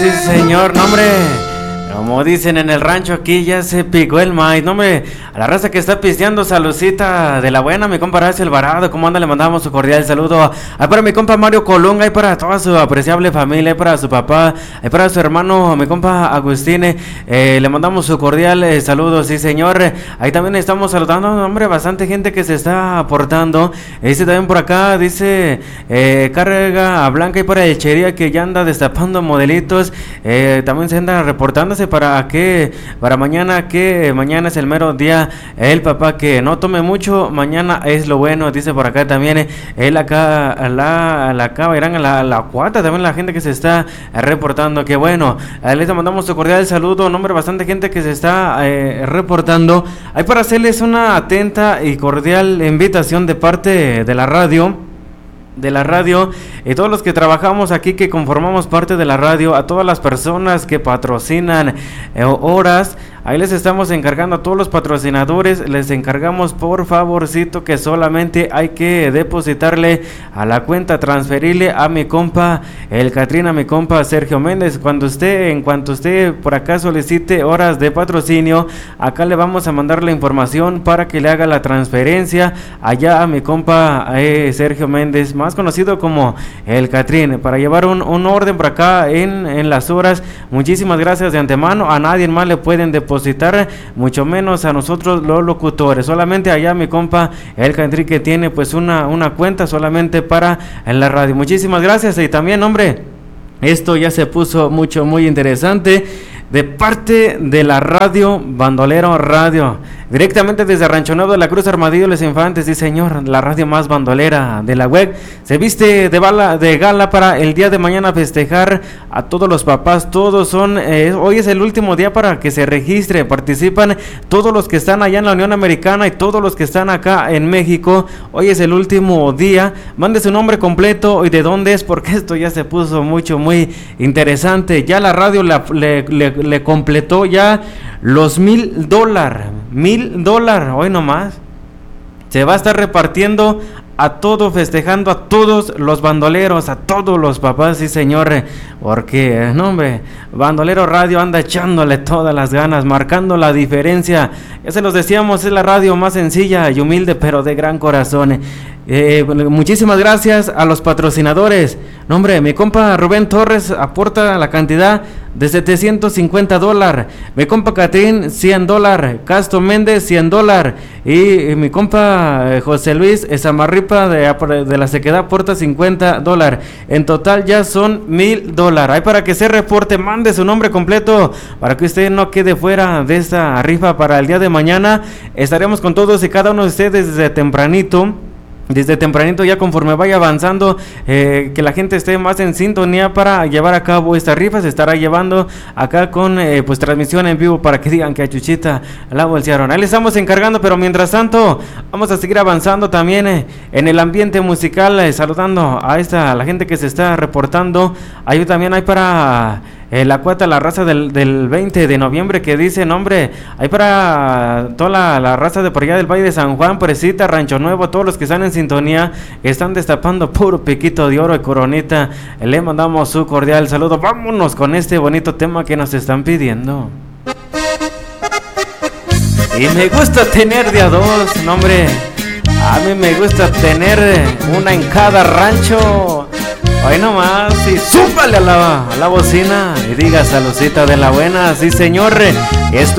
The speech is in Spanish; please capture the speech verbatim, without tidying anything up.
Sí, señor, no, hombre. Como dicen en el rancho, aquí ya se picó el maíz. No, hombre, a la raza que está pisteando, saludcita de la buena, mi compa Horacio Alvarado. ¿Cómo anda? Le mandamos su cordial saludo. Ahí para mi compa Mario Colunga, ahí para toda su apreciable familia, ahí para su papá, ahí para su hermano, mi compa Agustín. Eh, le mandamos su cordial eh, saludo, sí, señor. Ahí también estamos saludando, hombre, bastante gente que se está aportando. Dice también por acá, dice eh, Carga Blanca y para el Chería que ya anda destapando modelitos. Eh, también se anda reportándose para que para mañana, que mañana es el mero día, el papá que no tome mucho, mañana es lo bueno, dice por acá también, él acá, la, la acá, irán la, la cuata, también la gente que se está reportando, que bueno, eh, les mandamos su cordial saludo, nombre, bastante gente que se está eh, reportando, hay para hacerles una atenta y cordial invitación de parte de la radio, de la radio y todos los que trabajamos aquí, que conformamos parte de la radio, a todas las personas que patrocinan eh, horas, ahí les estamos encargando a todos los patrocinadores, les encargamos por favorcito que solamente hay que depositarle a la cuenta, transferirle a mi compa el Catrín, a mi compa Sergio Méndez. Cuando usted, en cuanto usted por acá solicite horas de patrocinio, acá le vamos a mandar la información para que le haga la transferencia allá a mi compa eh, Sergio Méndez, más conocido como el Catrín, para llevar un, un orden por acá en, en las horas. Muchísimas gracias de antemano, a nadie más le pueden depositar, mucho menos a nosotros los locutores, solamente allá mi compa el Catrín, que tiene pues una, una cuenta solamente para en la radio. Muchísimas gracias. Y también, hombre, esto ya se puso mucho, muy interesante, de parte de la radio Bandolero Radio, directamente desde Rancho Nuevo de la Cruz, Armadillo Los Infantes, sí señor, la radio más bandolera de la web, se viste de, bala, de gala para el día de mañana festejar a todos los papás. Todos son, eh, hoy es el último día para que se registre, participan todos los que están allá en la Unión Americana y todos los que están acá en México. Hoy es el último día, mande su nombre completo y de dónde es, porque esto ya se puso mucho, muy interesante. Ya la radio la, le, le le completó ya los mil dólares, mil dólares, hoy nomás, se va a estar repartiendo a todo, festejando a todos los bandoleros, a todos los papás, sí señor, porque, no hombre, Bandolero Radio anda echándole todas las ganas, marcando la diferencia. Ya se los decíamos, es la radio más sencilla y humilde, pero de gran corazón. Eh, muchísimas gracias a los patrocinadores. No, hombre, mi compa Rubén Torres aporta la cantidad de setecientos cincuenta dólares, mi compa Catrín cien dólares, Castro Méndez cien dólares y, y mi compa eh, José Luis Zamarripa de, de la Sequedad aporta cincuenta dólares. En total ya son mil dólares. Ahí para que se reporte, mande su nombre completo para que usted no quede fuera de esta rifa para el día de mañana. Estaremos con todos y cada uno de ustedes desde tempranito. Desde tempranito, ya conforme vaya avanzando, eh, que la gente esté más en sintonía para llevar a cabo esta rifa. Se estará llevando acá con eh, pues transmisión en vivo para que digan que a Chuchita la bolsearon. Ahí le estamos encargando, pero mientras tanto vamos a seguir avanzando también eh, en el ambiente musical, eh, saludando a esta a la gente que se está reportando. Ahí también hay para Eh, la cuata, la raza del, del veinte de noviembre, que dice, nombre, hay para toda la, la raza de por allá del Valle de San Juan, Presita, Rancho Nuevo, todos los que están en sintonía, que están destapando puro piquito de oro y coronita, le mandamos su cordial saludo. Vámonos con este bonito tema que nos están pidiendo. Y me gusta tener de a dos, nombre, a mí me gusta tener una en cada rancho. Hoy nomás, y súbale a la, a la bocina y diga saludcita de la buena, sí señor, esto